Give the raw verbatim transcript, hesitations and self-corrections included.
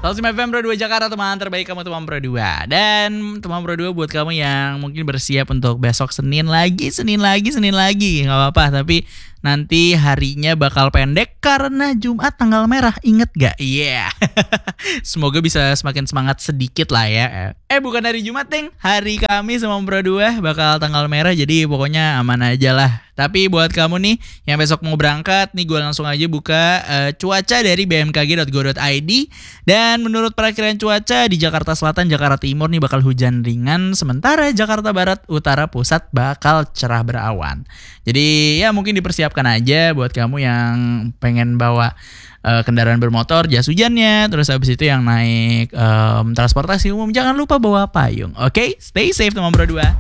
Salsim F M Pro dua Jakarta, teman terbaik kamu teman Pro dua. Dan teman Pro dua buat kamu yang mungkin bersiap untuk besok Senin lagi, Senin lagi, Senin lagi, nggak apa-apa. Tapi nanti harinya bakal pendek karena Jumat tanggal merah. Ingat gak? Iya. Yeah. Semoga bisa semakin semangat sedikit lah ya. Eh bukan hari Jumat, Teng. Hari Kamis sama Pro dua bakal tanggal merah. Jadi pokoknya aman aja lah. Tapi buat kamu nih yang besok mau berangkat, nih gue langsung aja buka uh, cuaca dari b m k g dot go dot i d. Dan menurut perakiraan cuaca di Jakarta Selatan, Jakarta Timur nih bakal hujan ringan. Sementara Jakarta Barat, Utara, Pusat bakal cerah berawan. Jadi ya mungkin dipersiapkan aja buat kamu yang pengen bawa uh, kendaraan bermotor, jas hujannya. Terus habis itu yang naik um, transportasi umum, jangan lupa bawa payung. Oke, okay? Stay safe teman Pro dua.